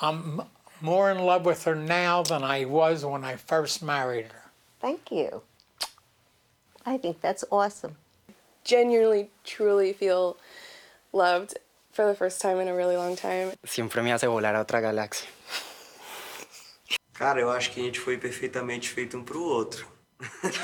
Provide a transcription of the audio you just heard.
I'm more in love with her now than I was when I first married her. Thank you. I think that's awesome. Genuinely, truly feel loved for the first time in a really long time. Siempre me hace volar a otra galaxia. Cara, eu acho que a gente foi perfeitamente feito um pro outro.